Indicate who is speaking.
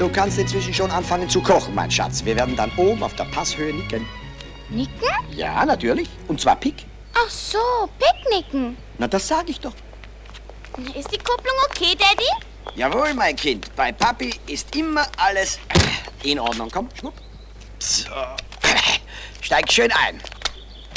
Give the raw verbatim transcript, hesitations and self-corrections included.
Speaker 1: du kannst inzwischen schon anfangen zu kochen, mein Schatz. Wir werden dann oben auf der Passhöhe nicken.
Speaker 2: Nicken?
Speaker 1: Ja, natürlich. Und zwar Pick.
Speaker 2: Ach so, Picknicken.
Speaker 1: Na, das sag ich doch.
Speaker 2: Ist die Kupplung okay, Daddy?
Speaker 1: Jawohl, mein Kind. Bei Papi ist immer alles in Ordnung. Komm, schnupp. So. Steig schön ein.